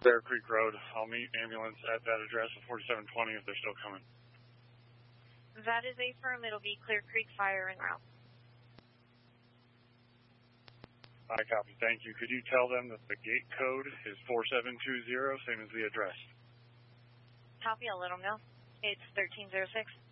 Bear Creek Road. I'll meet ambulance at that address at 4720 if they're still coming. That is affirm. It'll be Clear Creek Fire en route. I copy. Thank you. Could you tell them that the gate code is 4720, same as the address? Copy. I'll let them know. It's 1306.